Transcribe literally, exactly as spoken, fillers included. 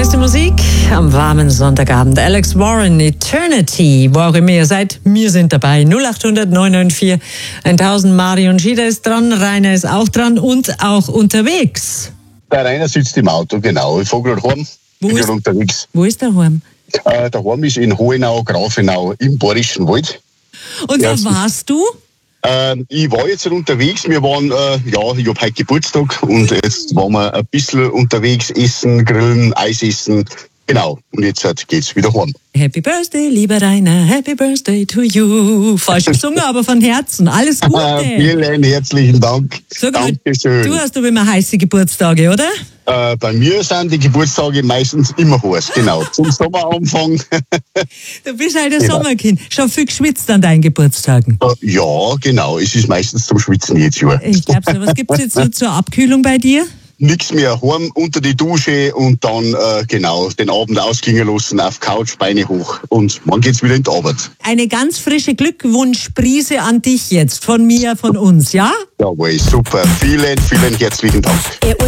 Beste Musik am warmen Sonntagabend. Alex Warren, Eternity, wo auch immer ihr seid, wir sind dabei. null acht hundert neun neun vier tausend. Marion Schieder ist dran, Rainer ist auch dran und auch unterwegs. Der Rainer sitzt im Auto, genau. Ich fahre gerade heim, Wo bin ist- gerade unterwegs. Wo ist der Heim? Äh, der Heim ist in Hohenau, Grafenau, im Bayerischen Wald. Und Ja, wo es ist- warst du? Ähm, ich war jetzt unterwegs, wir waren, äh, ja, ich hab heute Geburtstag und jetzt waren wir ein bisschen unterwegs, essen, grillen, Eis essen. Genau, und jetzt halt geht's wieder heim. Happy Birthday, lieber Rainer, Happy Birthday to you. Falsch gesungen, aber von Herzen. Alles Äh, Gute. vielen herzlichen Dank. Sag mal, Dankeschön. du hast aber immer heiße Geburtstage, oder? Äh, bei mir sind die Geburtstage meistens immer heiß, genau. Zum Sommeranfang. Du bist halt ein Genau. Sommerkind. Schon viel geschwitzt an deinen Geburtstagen. Äh, ja, genau. Es ist meistens zum Schwitzen jetzt Jahr. Ich glaub's ja. Was gibt's jetzt so zur Abkühlung bei dir? Nix mehr, heim unter die Dusche und dann, äh, genau, den Abend ausklingen lassen, auf Couch, Beine hoch und morgen geht's wieder in die Arbeit. Eine ganz frische Glückwunschprise an dich jetzt. Von mir, von uns, ja? Jawohl, super. Vielen, vielen herzlichen Dank.